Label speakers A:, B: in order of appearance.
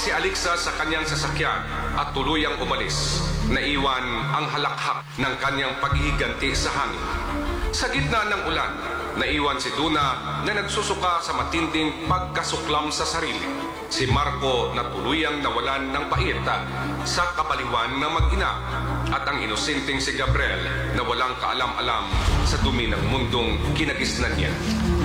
A: si Alixa sa kanyang sasakyan at tuluyang umalis. Naiwan ang halakhak ng kanyang paghihiganti sa hangin. Sa gitna ng ulan, naiwan si Duna na nagsusuka sa matinding pagkasuklam sa sarili. Si Marco na tuluyang nawalan ng paita sa kapaliwan ng mag-ina. At ang inosenteng si Gabriel na walang kaalam-alam sa dumi ng mundong kinagisnan niya.